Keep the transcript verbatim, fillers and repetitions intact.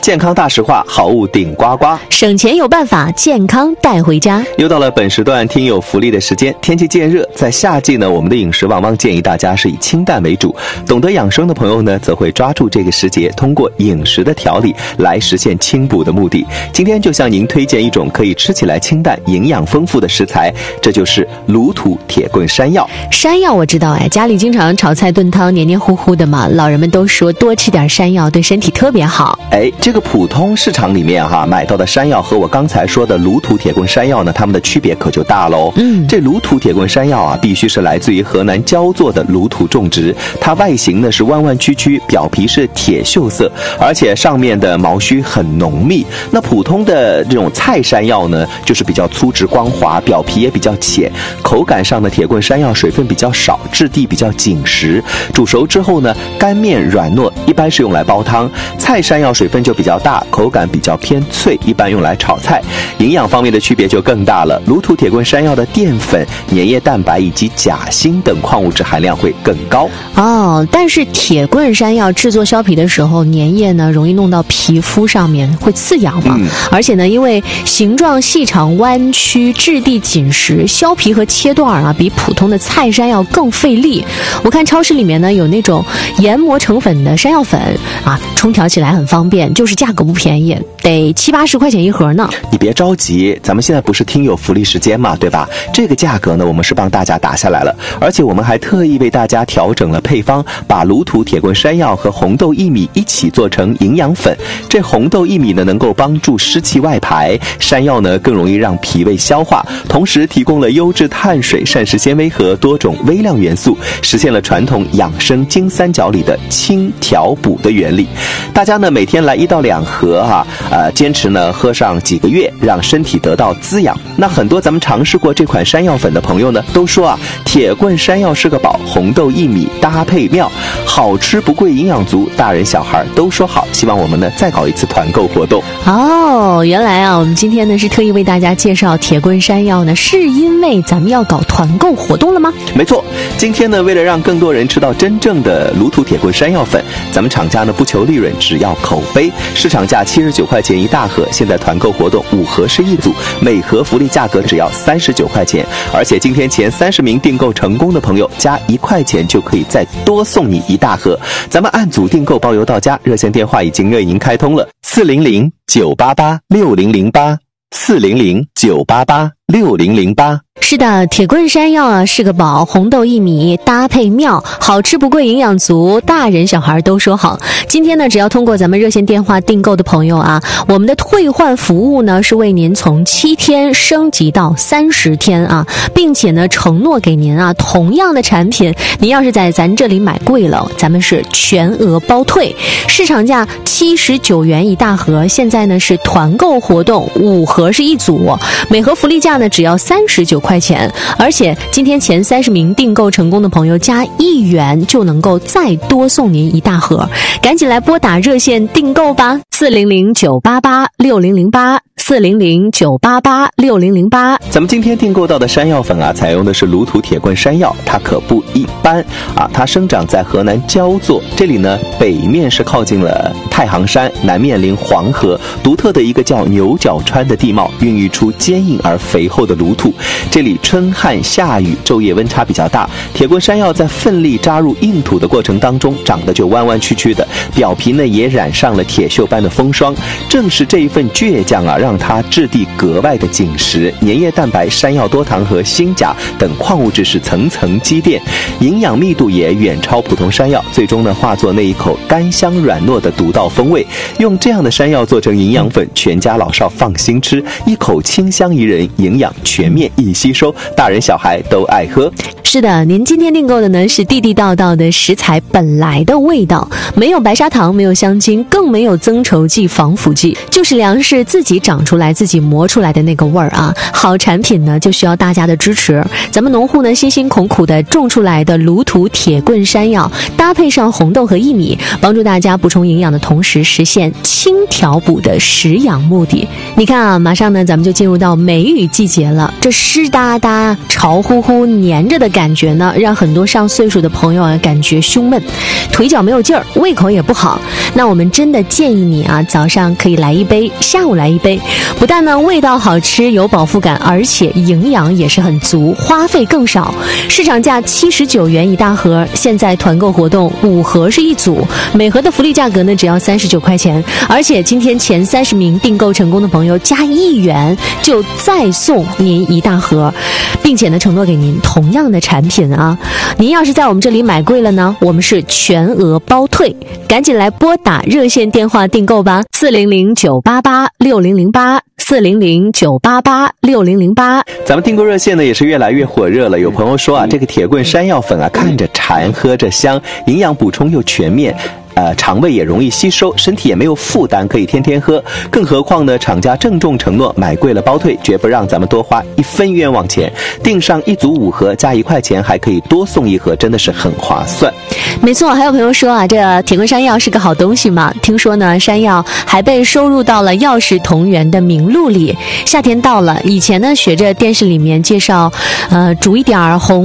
健康大实话，好物顶呱呱， 省钱有办法，健康带回家。 又到了本时段听友福利的时间。天气渐热，在夏季呢，我们的饮食往往建议大家是以清淡为主，懂得养生的朋友呢，则会抓住这个时节，通过饮食的调理来实现清补的目的。今天就向您推荐一种可以吃起来清淡、营养丰富的食材，这就是卤土铁棍山药。 山药我知道，哎，家里经常炒菜炖汤，黏黏糊糊的嘛，老人们都说多吃点山药对身体特别好。 哎，这个普通市场里面哈、啊、买到的山药和我刚才说的卤土铁棍山药呢，它们的区别可就大喽。嗯，这卤土铁棍山药啊，必须是来自于河南焦作的卤土种植，它外形呢是弯弯曲曲，表皮是铁锈色，而且上面的毛须很浓密。那普通的这种菜山药呢，就是比较粗直光滑，表皮也比较浅，口感上的铁棍山药水分比较少，质地比较紧实，煮熟之后呢，干面软糯，一般是用来煲汤。菜山药水分就比较大，口感比较偏脆，一般用来炒菜。营养方面的区别就更大了，卤土铁棍山药的淀粉、粘液蛋白以及钾锌等矿物质含量会更高哦。但是铁棍山药制作削皮的时候，粘液呢容易弄到皮肤上面，会刺痒嘛、嗯、而且呢，因为形状细长弯曲，质地紧实，削皮和切段啊比普通的菜山药更费力。我看超市里面呢有那种研磨成粉的山药粉啊，冲调起来很方便，就是价格不便宜，得七八十块钱一盒呢。 你别着急，咱们现在不是听友福利时间嘛，对吧？这个价格呢，我们是帮大家打下来了，而且我们还特意为大家调整了配方，把卤土铁棍山药和红豆薏米一起做成营养粉。这红豆薏米呢，能够帮助湿气外排，山药呢更容易让脾胃消化，同时提供了优质碳水、膳食纤维和多种微量元素，实现了传统养生金三角里的清调补的原理。大家呢每天来一到两盒哈、啊，呃，坚持呢喝上几个月，让身体得到滋养。那很多咱们尝试过这款山药粉的朋友呢，都说啊，铁棍山药是个宝，红豆薏米搭配妙，好吃不贵，营养足，大人小孩都说好。希望我们呢再搞一次团购活动。 哦，原来啊，我们今天呢是特意为大家介绍铁棍山药呢，是因为咱们要搞团购活动了吗？ 没错，今天呢为了让更多人吃到真正的卤土铁棍山药粉，咱们厂家呢不求利润，只要口碑。市场价七十九块钱一大盒，现在团购活动五盒是一组，每盒福利价格只要三十九块钱，而且今天前三十名订购成功的朋友加一块钱就可以再多送你一大盒。咱们按组订购，包邮到家，热线电话已经为您开通了四零零九八八六零零八四零零九八八六零零八。 是的，铁棍山药啊是个宝，红豆薏米搭配妙，好吃不贵，营养足，大人小孩都说好。今天呢，只要通过咱们热线电话订购的朋友啊，我们的退换服务呢是为您从七天升级到三十天啊，并且呢承诺给您啊，同样的产品，您要是在咱这里买贵了，咱们是全额包退。市场价七十九元一大盒，现在呢是团购活动，五盒是一组，每盒福利价呢只要三十九块钱，而且今天前三十名订购成功的朋友加一元就能够再多送您一大盒，赶紧来拨打热线订购吧，四零零九八八六零零八四零零九八八六零零八。 咱们今天订购到的山药粉啊，采用的是卤土铁棍山药，它可不一般啊！它生长在河南焦作，这里呢北面是靠近了太行山，南面临黄河，独特的一个叫牛角川的地貌，孕育出坚硬而肥厚的卤土。这里春旱夏雨，昼夜温差比较大，铁棍山药在奋力扎入硬土的过程当中，长得就弯弯曲曲的，表皮呢也染上了铁锈般的风霜。正是这一份倔强啊，让它质地格外的紧实，粘液蛋白、山药多糖和锌钾等矿物质是层层积淀，营养密度也远超普通山药，最终呢化作那一口甘香软糯的独到风味。用这样的山药做成营养粉，全家老少放心吃，一口清香宜人，营养全面易吸收，大人小孩都爱喝。 是的，您今天订购的呢是地地道道的食材本来的味道，没有白砂糖，没有香精，更没有增稠剂、防腐剂，就是粮食自己长出来、自己磨出来的那个味儿啊！好产品呢就需要大家的支持。咱们农户呢辛辛苦苦的种出来的卤土铁棍山药，搭配上红豆和薏米，帮助大家补充营养的同同时实现轻调补的食养目的。你看啊，马上呢咱们就进入到梅雨季节了，这湿哒哒、潮乎乎、黏着的感觉呢，让很多上岁数的朋友啊感觉胸闷，腿脚没有劲儿，胃口也不好。那我们真的建议你啊，早上可以来一杯，下午来一杯，不但呢味道好吃有饱腹感，而且营养也是很足，花费更少。市场价七十九元一大盒，现在团购活动五盒是一组，每盒的福利价格呢只要三十九块钱，而且今天前三十名订购成功的朋友加一元就再送您一大盒，并且呢承诺给您同样的产品啊。您要是在我们这里买贵了呢，我们是全额包退，赶紧来拨打热线电话订购吧，四零零九八八六零零八。四零零九八八六零零八， 咱们订购热线呢也是越来越火热了。有朋友说啊，这个铁棍山药粉啊，看着馋，喝着香，营养补充又全面。呃，肠胃也容易吸收，身体也没有负担，可以天天喝。更何况呢，厂家郑重承诺买贵了包退，绝不让咱们多花一分冤枉钱。订上一组五盒加一块钱，还可以多送一盒，真的是很划算。 没错，还有朋友说啊，这铁棍山药是个好东西嘛。听说呢，山药还被收入到了药食同源的名录里。夏天到了，以前呢学着电视里面介绍，呃，煮一点红